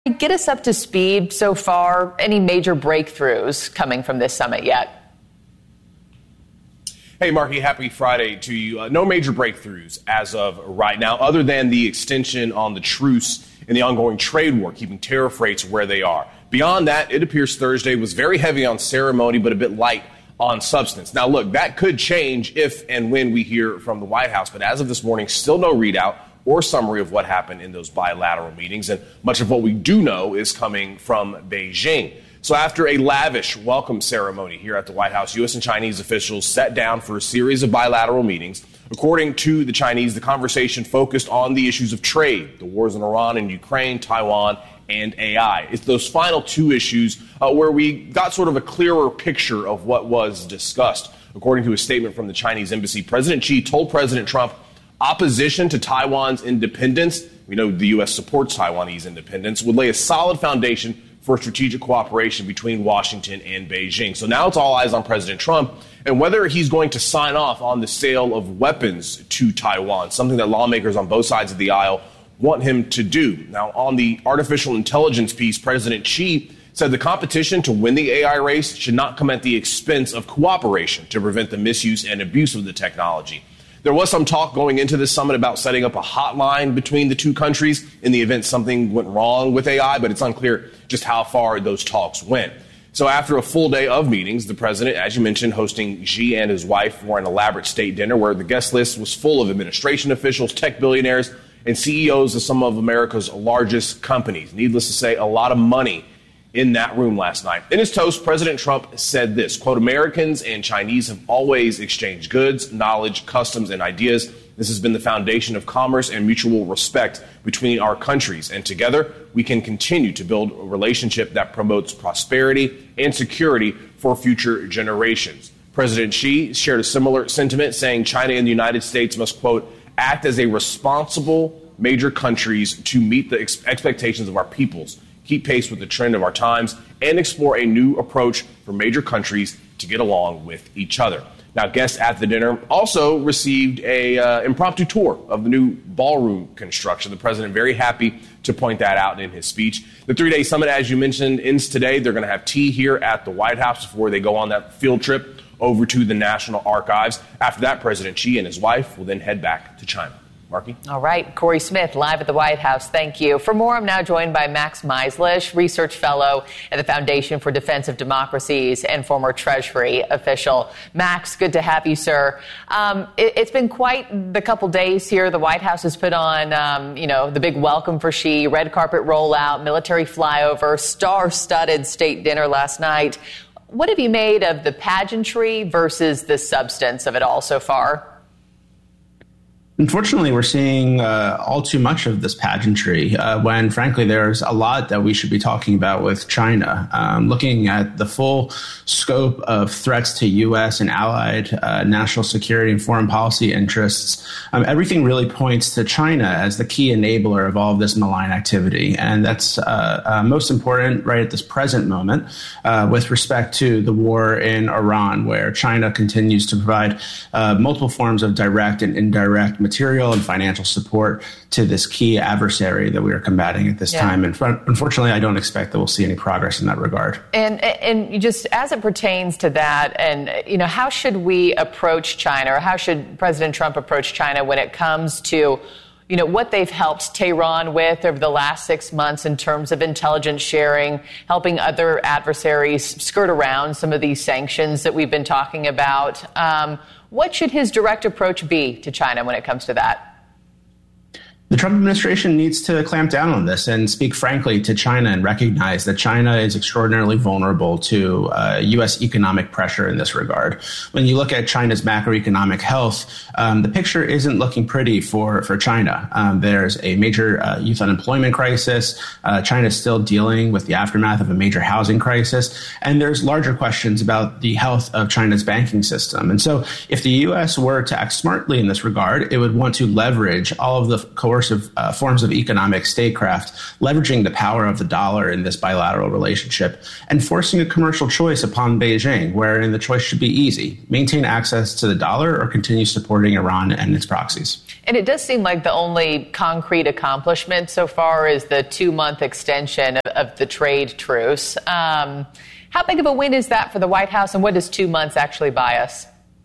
Get us up to speed so far. Any major breakthroughs coming from this summit yet? Hey, Marky, happy Friday to you. No major breakthroughs as of right now, other than the extension on the truce in the ongoing trade war, keeping tariff rates where they are. Beyond that, it appears Thursday was very heavy on ceremony, but a bit light on substance. Now, look, that could change if and when we hear from the White House. But as of this morning, still no readout or summary of what happened in those bilateral meetings. And much of what we do know is coming from Beijing. So after a lavish welcome ceremony here at the White House, U.S. and Chinese officials sat down for a series of bilateral meetings. According to the Chinese, the conversation focused on the issues of trade, the wars in Iran and Ukraine, Taiwan, and AI. It's those final two issues where we got sort of a clearer picture of what was discussed. According to a statement from the Chinese embassy, President Xi told President Trump opposition to Taiwan's independence, we know the U.S. supports Taiwanese independence, would lay a solid foundation for strategic cooperation between Washington and Beijing. So now it's all eyes on President Trump and whether he's going to sign off on the sale of weapons to Taiwan, something that lawmakers on both sides of the aisle want him to do. Now, on the artificial intelligence piece, President Xi said the competition to win the AI race should not come at the expense of cooperation to prevent the misuse and abuse of the technology. There was some talk going into this summit about setting up a hotline between the two countries in the event something went wrong with AI, but it's unclear just how far those talks went. So after a full day of meetings, the president, as you mentioned, hosting Xi and his wife for an elaborate state dinner where the guest list was full of administration officials, tech billionaires, and CEOs of some of America's largest companies. Needless to say, a lot of money in that room last night. In his toast, President Trump said this, quote, Americans and Chinese have always exchanged goods, knowledge, customs, and ideas. This has been the foundation of commerce and mutual respect between our countries. And together, we can continue to build a relationship that promotes prosperity and security for future generations. President Xi shared a similar sentiment, saying China and the United States must, quote, act as a responsible major countries to meet the expectations of our peoples, keep pace with the trend of our times, and explore a new approach for major countries to get along with each other. Now, guests at the dinner also received a impromptu tour of the new ballroom construction. The president very happy to point that out in his speech. The three-day summit, as you mentioned, ends today. They're going to have tea here at the White House before they go on that field trip over to the National Archives. After that, President Xi and his wife will then head back to China. Marky? All right. Corey Smith, live at the White House. Thank you. For more, I'm now joined by Max Meislish, research fellow at the Foundation for Defense of Democracies and former Treasury official. Max, good to have you, sir. It's been quite the couple days here. The White House has put on, the big welcome for Xi, red carpet rollout, military flyover, star-studded state dinner last night. What have you made of the pageantry versus the substance of it all so far? Unfortunately, we're seeing all too much of this pageantry when, frankly, there's a lot that we should be talking about with China. Looking at the full scope of threats to U.S. and allied national security and foreign policy interests, everything really points to China as the key enabler of all of this malign activity. And that's most important right at this present moment with respect to the war in Iran, where China continues to provide multiple forms of direct and indirect material and financial support to this key adversary that we are combating at this time. And unfortunately, I don't expect that we'll see any progress in that regard. And just as it pertains to that, and, how should we approach China, or how should President Trump approach China when it comes to, what they've helped Tehran with over the last 6 months in terms of intelligence sharing, helping other adversaries skirt around some of these sanctions that we've been talking about? What should his direct approach be to China when it comes to that? The Trump administration needs to clamp down on this and speak frankly to China and recognize that China is extraordinarily vulnerable to U.S. economic pressure in this regard. When you look at China's macroeconomic health, the picture isn't looking pretty for China. There's a major youth unemployment crisis. China's still dealing with the aftermath of a major housing crisis. And there's larger questions about the health of China's banking system. And so if the U.S. were to act smartly in this regard, it would want to leverage all of the coercive forms of economic statecraft, leveraging the power of the dollar in this bilateral relationship, and forcing a commercial choice upon Beijing, wherein the choice should be easy: maintain access to the dollar or continue supporting Iran and its proxies. And it does seem like the only concrete accomplishment so far is the 2-month extension of the trade truce. How big of a win is that for the White House, and what does 2 months actually buy us?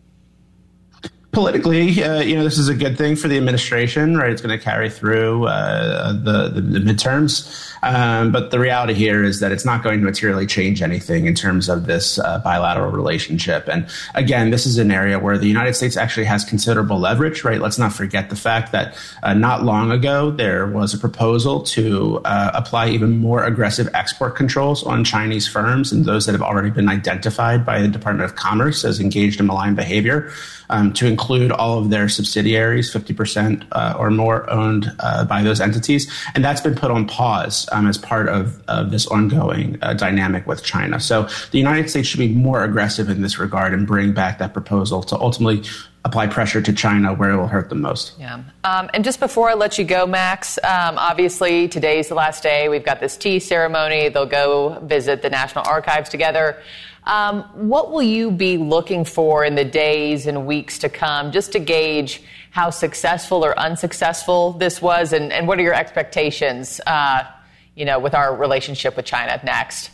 Politically, this is a good thing for the administration, right? It's going to carry through the midterms. But the reality here is that it's not going to materially change anything in terms of this bilateral relationship. And again, this is an area where the United States actually has considerable leverage, right? Let's not forget the fact that not long ago, there was a proposal to apply even more aggressive export controls on Chinese firms and those that have already been identified by the Department of Commerce as engaged in malign behavior, to include all of their subsidiaries, 50% or more owned by those entities. And that's been put on pause as part of this ongoing dynamic with China. So the United States should be more aggressive in this regard and bring back that proposal to ultimately apply pressure to China where it will hurt them most. Yeah. And just before I let you go, Max, obviously today's the last day. We've got this tea ceremony. They'll go visit the National Archives together. What will you be looking for in the days and weeks to come just to gauge how successful or unsuccessful this was? And what are your expectations, with our relationship with China next?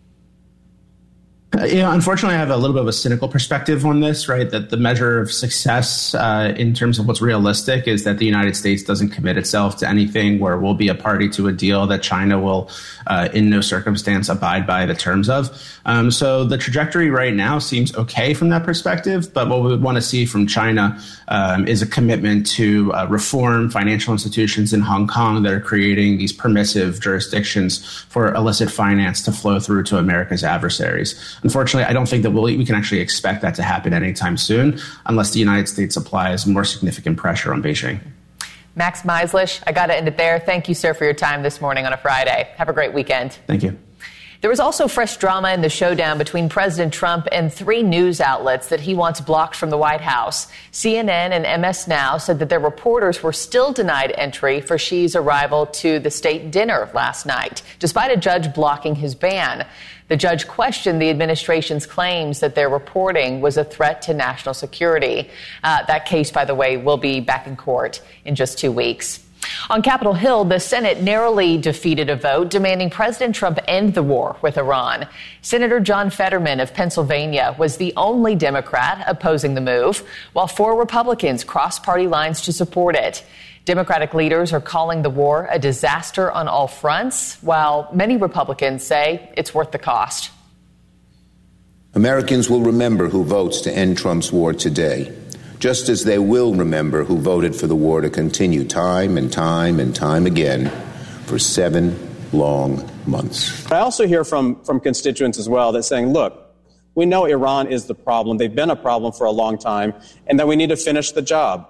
Unfortunately, I have a little bit of a cynical perspective on this, right? That the measure of success in terms of what's realistic is that the United States doesn't commit itself to anything where we'll be a party to a deal that China will in no circumstance abide by the terms of. So the trajectory right now seems okay from that perspective. But what we would want to see from China is a commitment to reform financial institutions in Hong Kong that are creating these permissive jurisdictions for illicit finance to flow through to America's adversaries. Unfortunately, I don't think that we can actually expect that to happen anytime soon unless the United States applies more significant pressure on Beijing. Max Meislish, I got to end it there. Thank you, sir, for your time this morning on a Friday. Have a great weekend. Thank you. There was also fresh drama in the showdown between President Trump and 3 news outlets that he wants blocked from the White House. CNN and MS Now said that their reporters were still denied entry for Xi's arrival to the state dinner last night, despite a judge blocking his ban. The judge questioned the administration's claims that their reporting was a threat to national security. That case, by the way, will be back in court in just 2 weeks. On Capitol Hill, the Senate narrowly defeated a vote demanding President Trump end the war with Iran. Senator John Fetterman of Pennsylvania was the only Democrat opposing the move, while 4 Republicans crossed party lines to support it. Democratic leaders are calling the war a disaster on all fronts, while many Republicans say it's worth the cost. Americans will remember who votes to end Trump's war today, just as they will remember who voted for the war to continue time and time and time again for 7 long months. I also hear from constituents as well that saying, look, we know Iran is the problem. They've been a problem for a long time, and that we need to finish the job.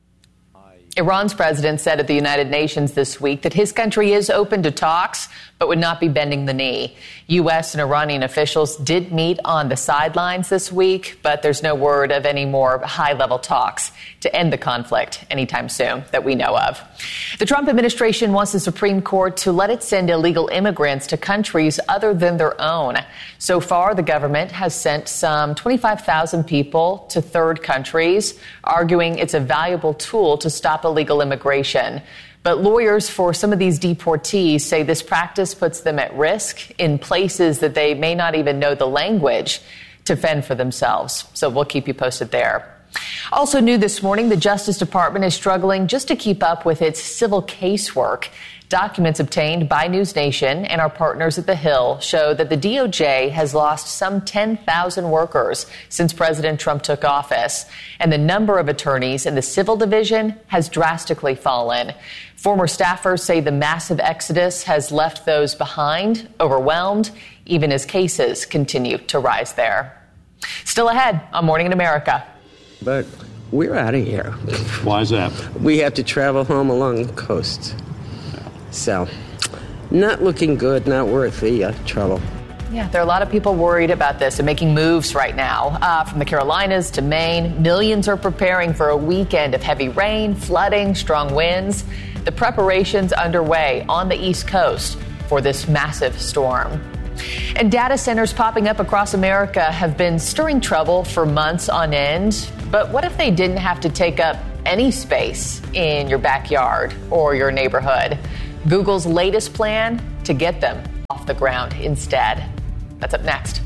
Iran's president said at the United Nations this week that his country is open to talks, but would not be bending the knee. U.S. and Iranian officials did meet on the sidelines this week, but there's no word of any more high-level talks to end the conflict anytime soon that we know of. The Trump administration wants the Supreme Court to let it send illegal immigrants to countries other than their own. So far, the government has sent some 25,000 people to third countries, arguing it's a valuable tool to stop illegal immigration. But lawyers for some of these deportees say this practice puts them at risk in places that they may not even know the language to fend for themselves. So we'll keep you posted there. Also new this morning, the Justice Department is struggling just to keep up with its civil casework. Documents obtained by NewsNation and our partners at The Hill show that the DOJ has lost some 10,000 workers since President Trump took office, and the number of attorneys in the civil division has drastically fallen. Former staffers say the massive exodus has left those behind overwhelmed, even as cases continue to rise there. Still ahead on Morning in America. But we're out of here. Why is that? We have to travel home along the coast. So, not looking good, not worth the trouble. Yeah, there are a lot of people worried about this and making moves right now. From the Carolinas to Maine, millions are preparing for a weekend of heavy rain, flooding, strong winds. the preparations underway on the East Coast for this massive storm. And data centers popping up across America have been stirring trouble for months on end. But what if they didn't have to take up any space in your backyard or your neighborhood? Google's latest plan to get them off the ground instead. That's up next.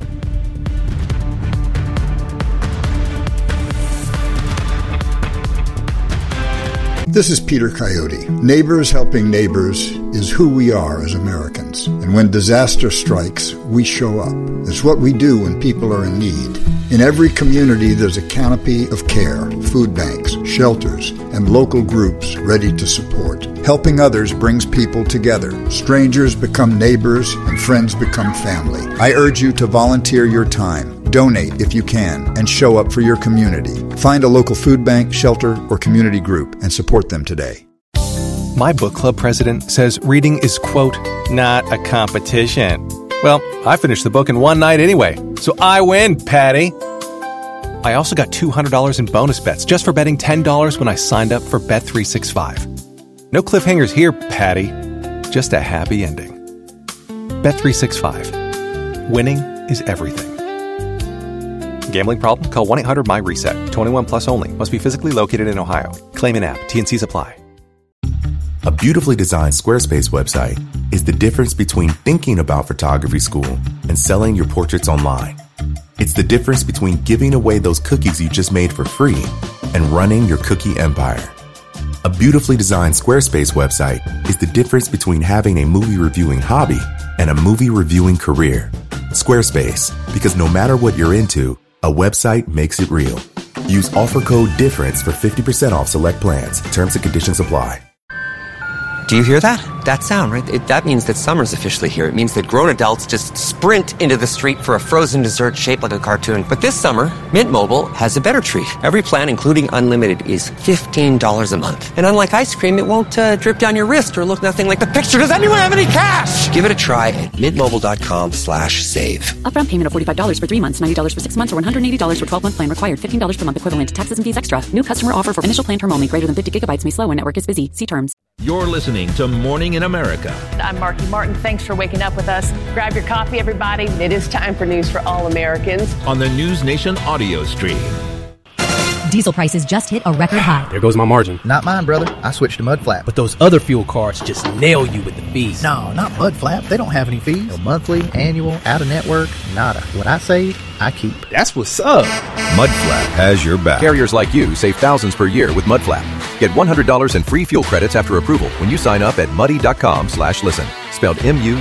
This is Peter Coyote. Neighbors helping neighbors is who we are as Americans. And when disaster strikes, we show up. It's what we do when people are in need. In every community, there's a canopy of care, food banks, shelters, and local groups ready to support. Helping others brings people together. Strangers become neighbors, and friends become family. I urge you to volunteer your time. Donate if you can, and show up for your community. Find a local food bank, shelter, or community group and support them today. My book club president says reading is, quote, not a competition. Well, I finished the book in one night anyway, so I win, Patty. I also got $200 in bonus bets just for betting $10 when I signed up for Bet365. No cliffhangers here, Patty. Just a happy ending. Bet365. Winning is everything. Gambling problem? Call 1-800-MY-RESET. 21 plus only. Must be physically located in Ohio. Claim in app. T&Cs apply. A beautifully designed Squarespace website is the difference between thinking about photography school and selling your portraits online. It's the difference between giving away those cookies you just made for free and running your cookie empire. A beautifully designed Squarespace website is the difference between having a movie reviewing hobby and a movie reviewing career. Squarespace, because no matter what you're into, a website makes it real. Use offer code DIFFERENCE for 50% off select plans. Terms and conditions apply. Do you hear that? That sound, right? That means that summer's officially here. It means that grown adults just sprint into the street for a frozen dessert shaped like a cartoon. But this summer, Mint Mobile has a better treat. Every plan, including unlimited, is $15 a month. And unlike ice cream, it won't drip down your wrist or look nothing like the picture. Does anyone have any cash? Give it a try at mintmobile.com/save. Upfront payment of $45 for 3 months, $90 for 6 months, or $180 for 12-month plan required. $15 per month equivalent to taxes and fees extra. New customer offer for initial plan term only. Greater than 50 gigabytes may slow when network is busy. See terms. You're listening to Morning in America. I'm Marky Martin. Thanks for waking up with us. Grab your coffee, everybody. It is time for news for all Americans. On the News Nation audio stream. Diesel prices just hit a record high. There goes my margin. Not mine, brother. I switched to Mudflap. But those other fuel cards just nail you with the fees. No, not Mudflap. They don't have any fees. No monthly, annual, out-of-network, nada. What I save, I keep. That's what's up. Mudflap has your back. Carriers like you save thousands per year with Mudflap. Get $100 in free fuel credits after approval when you sign up at muddy.com/listen. Spelled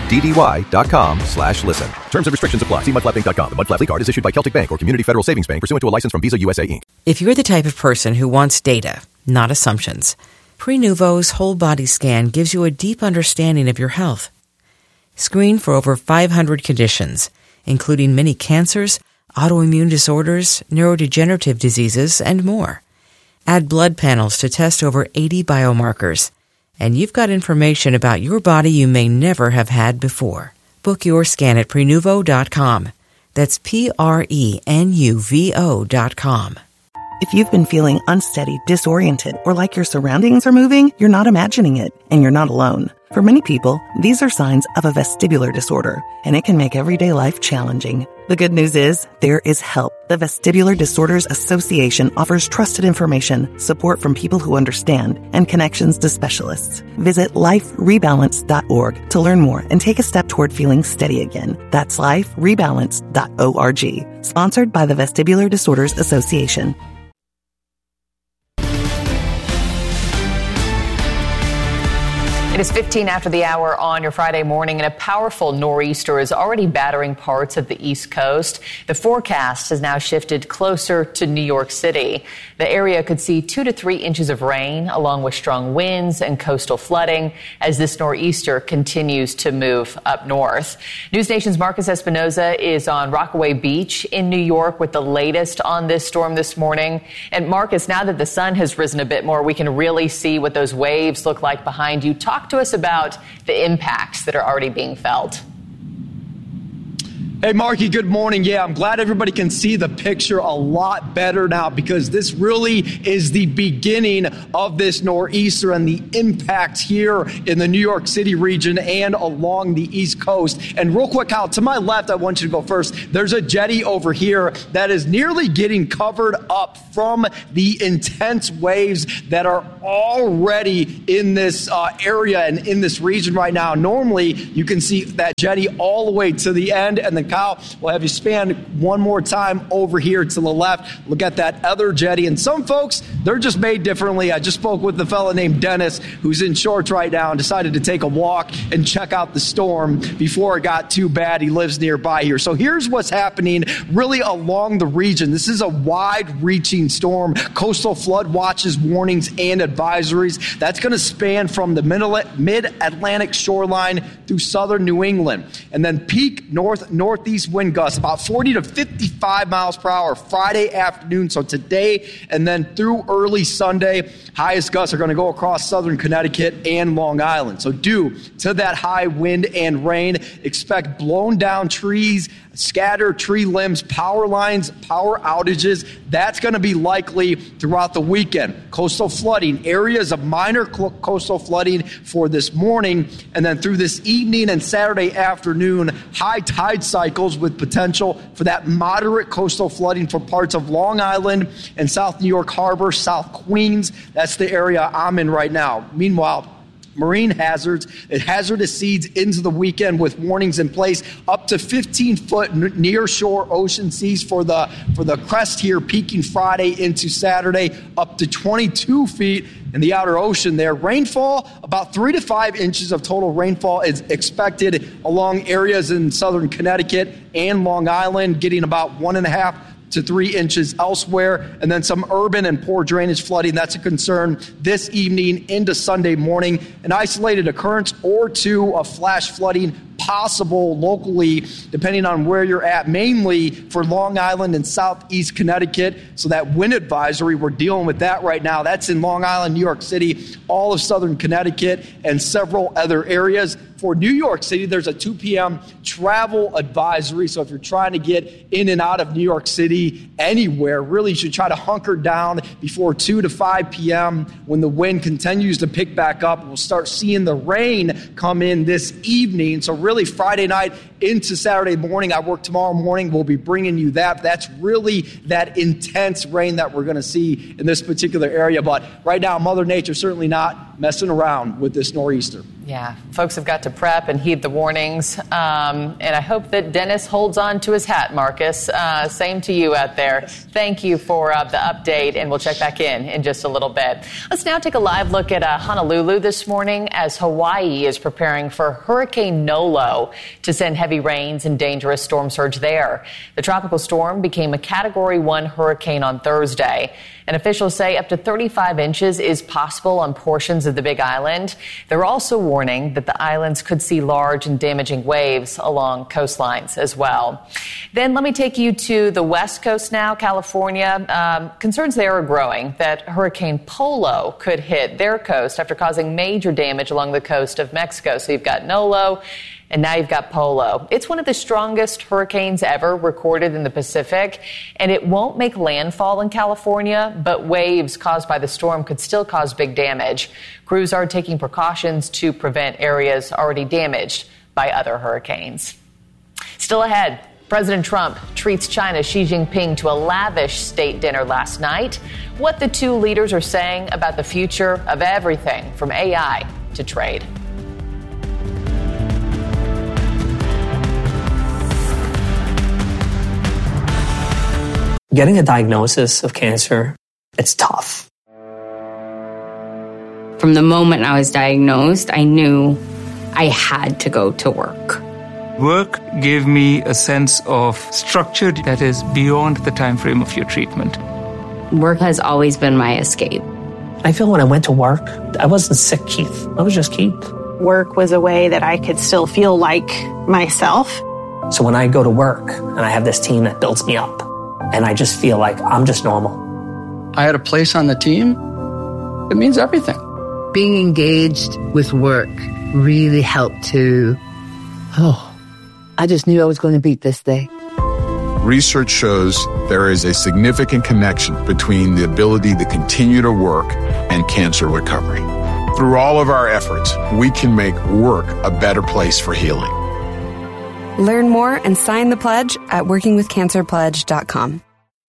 MUDDY.com/listen. Terms and restrictions apply. See mudflapping.com. The Mudflap card is issued by Celtic Bank or Community Federal Savings Bank pursuant to a license from Visa USA Inc. If you're the type of person who wants data, not assumptions, Prenuvo's whole body scan gives you a deep understanding of your health. Screen for over 500 conditions, including many cancers, autoimmune disorders, neurodegenerative diseases, and more. Add blood panels to test over 80 biomarkers. And you've got information about your body you may never have had before. Book your scan at Prenuvo.com. That's Prenuvo.com. If you've been feeling unsteady, disoriented, or like your surroundings are moving, you're not imagining it, and you're not alone. For many people, these are signs of a vestibular disorder, and it can make everyday life challenging. The good news is, there is help. The Vestibular Disorders Association offers trusted information, support from people who understand, and connections to specialists. Visit liferebalance.org to learn more and take a step toward feeling steady again. That's liferebalance.org. Sponsored by the Vestibular Disorders Association. It is 15 after the hour on your Friday morning, and a powerful nor'easter is already battering parts of the East Coast. The forecast has now shifted closer to New York City. The area could see 2 to 3 inches of rain, along with strong winds and coastal flooding, as this nor'easter continues to move up north. News Nation's Marcus Espinoza is on Rockaway Beach in New York with the latest on this storm this morning. And Marcus, now that the sun has risen a bit more, we can really see what those waves look like behind you. Talk to us about the impacts that are already being felt. Hey, Marky, good morning. Yeah, I'm glad everybody can see the picture a lot better now because this really is the beginning of this nor'easter and the impact here in the New York City region and along the East Coast. And real quick, Kyle, to my left, I want you to go first. There's a jetty over here that is nearly getting covered up from the intense waves that are already in this area and in this region right now. Normally, you can see that jetty all the way to the end, and then Kyle, we'll have you span one more time over here to the left. Look at that other jetty. And some folks, they're just made differently. I just spoke with the fella named Dennis, who's in shorts right now and decided to take a walk and check out the storm before it got too bad. He lives nearby here. So here's what's happening really along the region. This is a wide-reaching storm. Coastal flood watches, warnings, and advisories. That's going to span from the mid-Atlantic shoreline through southern New England. And then peak northeast wind gusts, about 40 to 55 miles per hour Friday afternoon, so today, and then through early Sunday. Highest gusts are going to go across southern Connecticut and Long Island. So due to that high wind and rain, expect blown down trees, scattered tree limbs, power lines, power outages. That's going to be likely throughout the weekend. Coastal flooding, areas of minor coastal flooding for this morning, and then through this evening and Saturday afternoon, high tide cycles with potential for that moderate coastal flooding for parts of Long Island and South New York Harbor, South Queens. That's the area I'm in right now. Meanwhile, marine hazards, hazardous seas into the weekend with warnings in place up to 15-foot near shore ocean seas for the crest here, peaking Friday into Saturday, up to 22 feet in the outer ocean there. Rainfall, about 3 to 5 inches of total rainfall is expected along areas in southern Connecticut and Long Island, getting about 1.5 to 3 inches elsewhere, and then some urban and poor drainage flooding. That's a concern this evening into Sunday morning. An isolated occurrence or two of flash flooding possible locally, depending on where you're at, mainly for Long Island and southeast Connecticut. So that wind advisory, we're dealing with that right now. That's in Long Island, New York City, all of southern Connecticut, and several other areas. For New York City, there's a 2 p.m. travel advisory. So if you're trying to get in and out of New York City anywhere, really you should try to hunker down before 2 to 5 p.m. when the wind continues to pick back up. We'll start seeing the rain come in this evening. So really Friday night into Saturday morning. I work tomorrow morning. We'll be bringing you that. That's really that intense rain that we're going to see in this particular area. But right now, Mother Nature certainly not messing around with this nor'easter. Yeah, folks have got to prep and heed the warnings. And I hope that Dennis holds on to his hat, Marcus. Same to you out there. Thank you for the update, and we'll check back in just a little bit. Let's now take a live look at Honolulu this morning as Hawaii is preparing for Hurricane Nolo to send heavy rains and dangerous storm surge there. The tropical storm became a Category 1 hurricane on Thursday. And officials say up to 35 inches is possible on portions of the Big Island. They're also warning that the islands could see large and damaging waves along coastlines as well. Then let me take you to the West Coast now, California. Concerns there are growing that Hurricane Polo could hit their coast after causing major damage along the coast of Mexico. So you've got Nolo, and now you've got Polo. It's one of the strongest hurricanes ever recorded in the Pacific, and it won't make landfall in California, but waves caused by the storm could still cause big damage. Crews are taking precautions to prevent areas already damaged by other hurricanes. Still ahead, President Trump treats China's Xi Jinping to a lavish state dinner last night. What the two leaders are saying about the future of everything from AI to trade. Getting a diagnosis of cancer, it's tough. From the moment I was diagnosed, I knew I had to go to work. Work gave me a sense of structure that is beyond the time frame of your treatment. Work has always been my escape. I feel when I went to work, I wasn't sick, Keith. I was just Keith. Work was a way that I could still feel like myself. So when I go to work and I have this team that builds me up, and I just feel like I'm just normal. I had a place on the team. It means everything. Being engaged with work really helped to I just knew I was going to beat this day. Research shows there is a significant connection between the ability to continue to work and cancer recovery. Through all of our efforts, we can make work a better place for healing. Learn more and sign the pledge at workingwithcancerpledge.com.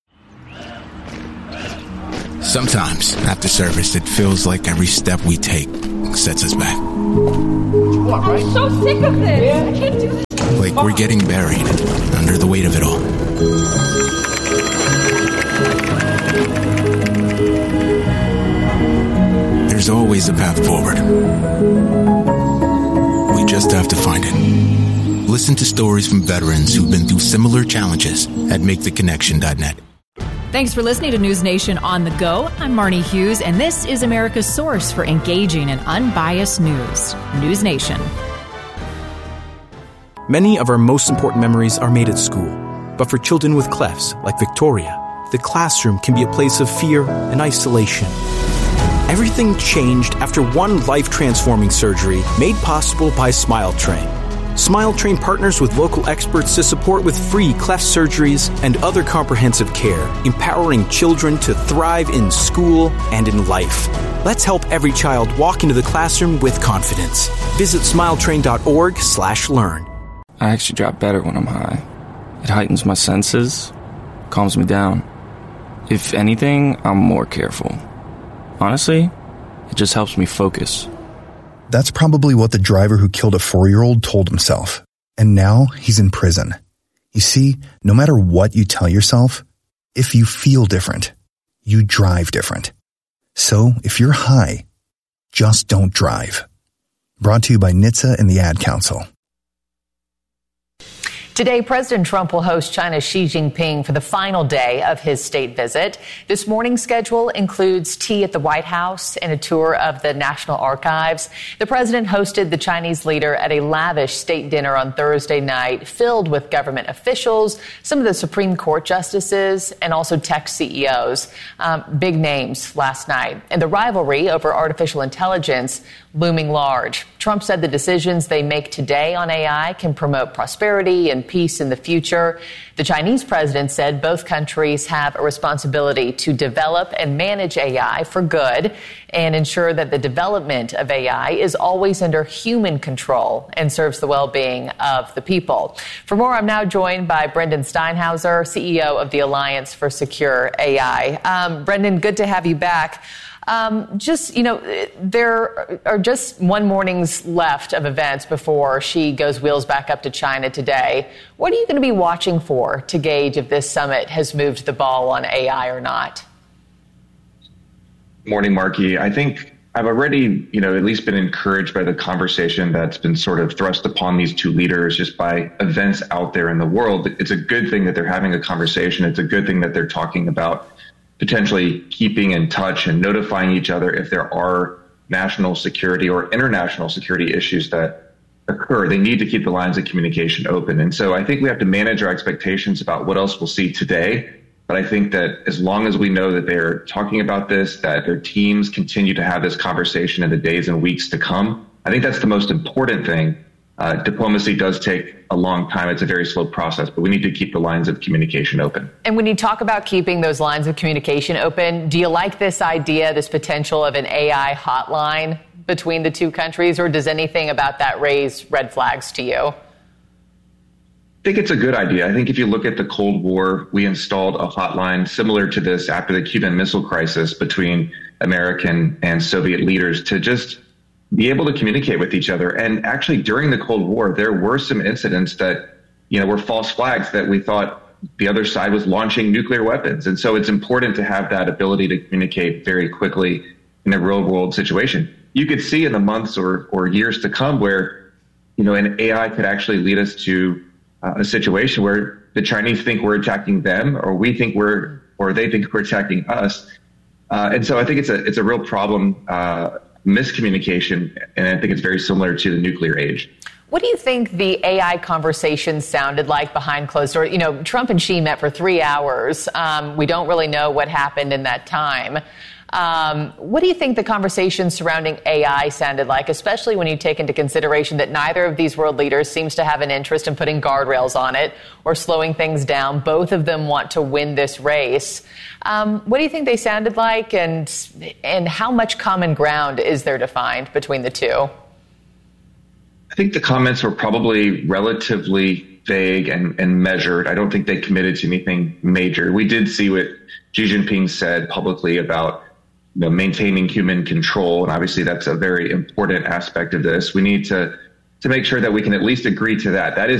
Sometimes, after service, it feels like every step we take sets us back. I'm so sick of this. I can't do this. Like we're getting buried under the weight of it all. There's always a path forward. We just have to find it. Listen to stories from veterans who've been through similar challenges at MakeTheConnection.net. Thanks for listening to News Nation on the Go. I'm Marnie Hughes, and this is America's source for engaging and unbiased news. News Nation. Many of our most important memories are made at school. But for children with clefts, like Victoria, the classroom can be a place of fear and isolation. Everything changed after one life-transforming surgery made possible by SmileTrain. SmileTrain partners with local experts to support with free cleft surgeries and other comprehensive care, empowering children to thrive in school and in life. Let's help every child walk into the classroom with confidence. Visit smiletrain.org/learn. I actually drop better when I'm high. It heightens my senses, calms me down. If anything, I'm more careful. Honestly, it just helps me focus. That's probably what the driver who killed a 4-year-old told himself. And now he's in prison. You see, no matter what you tell yourself, if you feel different, you drive different. So if you're high, just don't drive. Brought to you by NHTSA and the Ad Council. Today, President Trump will host China's Xi Jinping for the final day of his state visit. This morning's schedule includes tea at the White House and a tour of the National Archives. The president hosted the Chinese leader at a lavish state dinner on Thursday night, filled with government officials, some of the Supreme Court justices, and also tech CEOs. Big names last night. And the rivalry over artificial intelligence looming large. Trump said the decisions they make today on AI can promote prosperity and peace in the future. The Chinese president said both countries have a responsibility to develop and manage AI for good and ensure that the development of AI is always under human control and serves the well-being of the people. For more, I'm now joined by Brendan Steinhauser, CEO of the Alliance for Secure AI. Brendan, good to have you back. There are just one morning's left of events before Xi goes wheels back up to China today. What are you going to be watching for to gauge if this summit has moved the ball on AI or not? Morning, Marky. I think I've already, at least been encouraged by the conversation that's been sort of thrust upon these two leaders just by events out there in the world. It's a good thing that they're having a conversation. It's a good thing that they're talking about potentially keeping in touch and notifying each other if there are national security or international security issues that occur. They need to keep the lines of communication open. And so I think we have to manage our expectations about what else we'll see today. But I think that as long as we know that they're talking about this, that their teams continue to have this conversation in the days and weeks to come, I think that's the most important thing. Diplomacy does take a long time. It's a very slow process, but we need to keep the lines of communication open. And when you talk about keeping those lines of communication open, do you like this idea, this potential of an AI hotline between the two countries, or does anything about that raise red flags to you? I think it's a good idea. I think if you look at the Cold War, we installed a hotline similar to this after the Cuban Missile Crisis between American and Soviet leaders to just be able to communicate with each other. And actually, during the Cold War, there were some incidents that, were false flags that we thought the other side was launching nuclear weapons. And so it's important to have that ability to communicate very quickly in a real world situation. You could see in the months or years to come where, an AI could actually lead us to a situation where the Chinese think we're attacking them, or they think we're attacking us. And so I think it's a real problem, miscommunication, and I think it's very similar to the nuclear age. What do you think the AI conversation sounded like behind closed doors? Trump and Xi met for 3 hours. We don't really know what happened in that time. What do you think the conversation surrounding AI sounded like, especially when you take into consideration that neither of these world leaders seems to have an interest in putting guardrails on it or slowing things down? Both of them want to win this race. What do you think they sounded like, and how much common ground is there to find between the two? I think the comments were probably relatively vague and measured. I don't think they committed to anything major. We did see what Xi Jinping said publicly about maintaining human control, and obviously that's a very important aspect of this. We need to make sure that we can at least agree to that. That is